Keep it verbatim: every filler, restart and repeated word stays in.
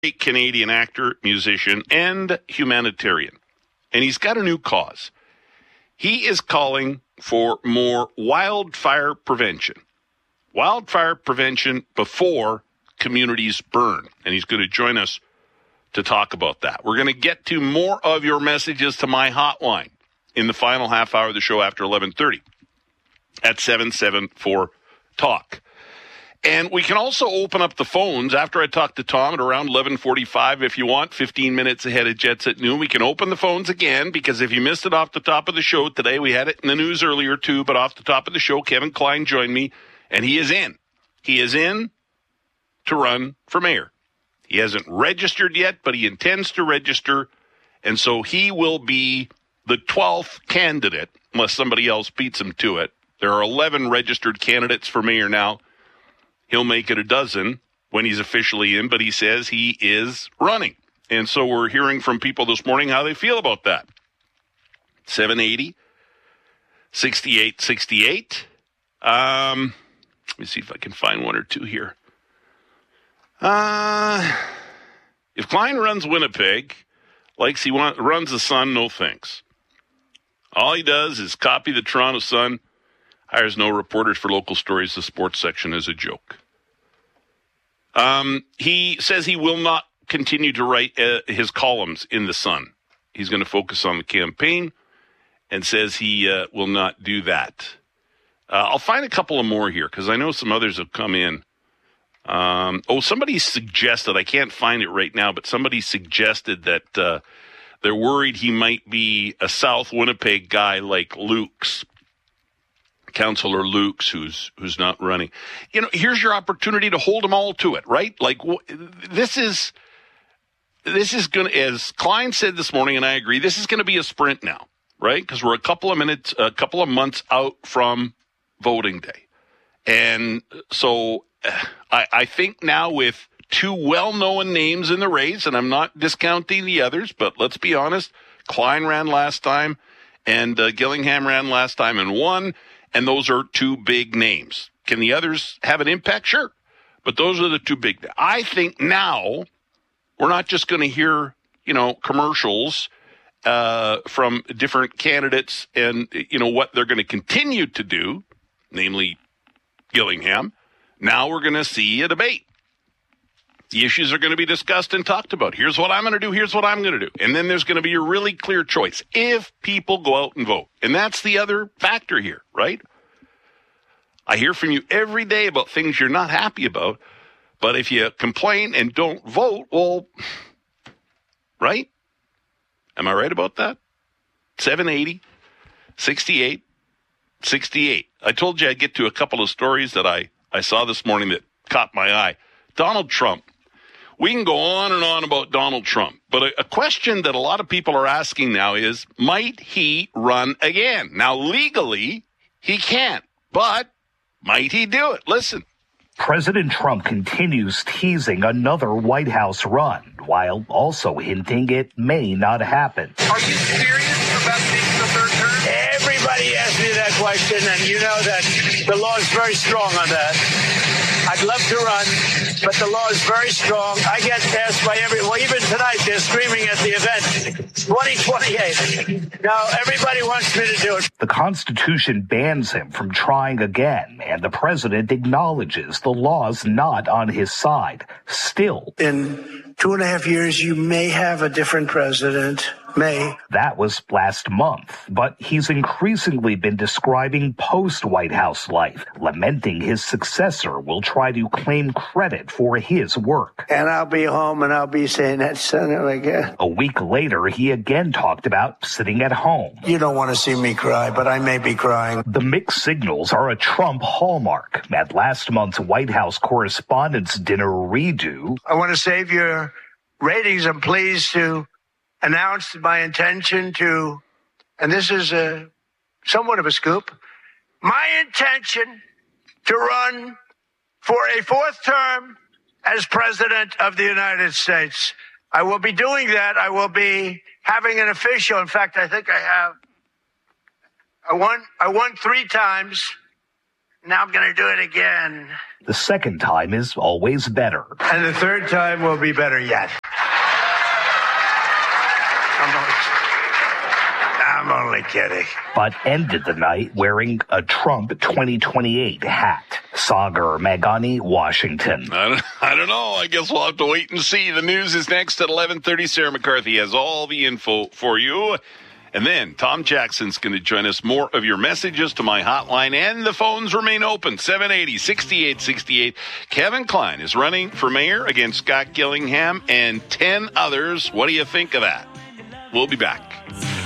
Canadian actor, musician, and humanitarian. And he's got a new cause. He is calling for more wildfire prevention. Wildfire prevention before communities burn. And he's going to join us to talk about that. We're going to get to more of your messages to my hotline in the final half hour of the show after eleven thirty at seven seven four talk. And we can also open up the phones after I talk to Tom at around eleven forty-five if you want, fifteen minutes ahead of Jets at noon. We can open the phones again because if you missed it off the top of the show today, we had it in the news earlier too, but off the top of the show, Kevin Klein joined me, and he is in. He is in to run for mayor. He hasn't registered yet, but he intends to register, and so he will be the twelfth candidate, unless somebody else beats him to it. There are eleven registered candidates for mayor now. He'll make it a dozen when he's officially in, but he says he is running. And so we're hearing from people this morning how they feel about that. seven eighty, sixty-eight sixty-eight. Um, let me see if I can find one or two here. Uh, if Klein runs Winnipeg, likes he want, runs the Sun, no thanks. All he does is copy the Toronto Sun, hires no reporters for local stories. The sports section is a joke. Um, he says he will not continue to write uh, his columns in the Sun. He's going to focus on the campaign and says he uh, will not do that. Uh, I'll find a couple of more here because I know some others have come in. Um, oh, somebody suggested, I can't find it right now, but somebody suggested that uh, they're worried he might be a South Winnipeg guy like Luke's. Councillor Lukes, who's who's not running. You know, here's your opportunity to hold them all to it, right? Like, this is, this is going to, as Klein said this morning, and I agree, this is going to be a sprint now, right? Because we're a couple of minutes, a couple of months out from voting day. And so I, I think now with two well-known names in the race, and I'm not discounting the others, but let's be honest, Klein ran last time, and uh, Gillingham ran last time and won. And those are two big names. Can the others have an impact? Sure. But those are the two big. I think now we're not just going to hear, you know, commercials uh, from different candidates and, you know, what they're going to continue to do, namely Gillingham. Now we're going to see a debate. The issues are going to be discussed and talked about. Here's what I'm going to do. Here's what I'm going to do. And then there's going to be a really clear choice if people go out and vote. And that's the other factor here, right? I hear from you every day about things you're not happy about. But if you complain and don't vote, well, right? Am I right about that? seven eighty, sixty-eight, sixty-eight. I told you I'd get to a couple of stories that I, I saw this morning that caught my eye. Donald Trump. We can go on and on about Donald Trump, but a, a question that a lot of people are asking now is, might he run again? Now, legally, he can't, but might he do it? Listen. President Trump continues teasing another White House run, while also hinting it may not happen. Are you serious about taking the third term? Everybody asks me that question, and you know that the law is very strong on that. I'd love to run, but the law is very strong. I get asked by every, well, even tonight, they're screaming at the event, twenty twenty-eight. Now, everybody wants me to do it. The Constitution bans him from trying again, and the president acknowledges the law's not on his side. Still, in two and a half years, you may have a different president. May. That was last month, but he's increasingly been describing post-White House life, lamenting his successor will try to claim credit for his work. And I'll be home and I'll be saying that son of a gun. A week later, he again talked about sitting at home. You don't want to see me cry, but I may be crying. The mixed signals are a Trump hallmark. At last month's White House Correspondents' Dinner redo, I want to save your ratings. I'm pleased to announced my intention to, and this is a somewhat of a scoop, my intention to run for a fourth term as president of the United States. I will be doing that. I will be having an official. In fact, I think I have. I won. I won three times. Now I'm going to do it again. The second time is always better. And the third time will be better yet. I'm only, I'm only kidding. But ended the night wearing a Trump twenty twenty-eight hat. Sagar Meghani, Washington. I don't, I don't know. I guess we'll have to wait and see. The news is next at eleven thirty. Sarah McCarthy has all the info for you. And then Tom Jackson's going to join us. More of your messages to my hotline, and the phones remain open. seven eighty, sixty-eight sixty-eight. Kevin Klein is running for mayor against Scott Gillingham and ten others. What do you think of that? We'll be back.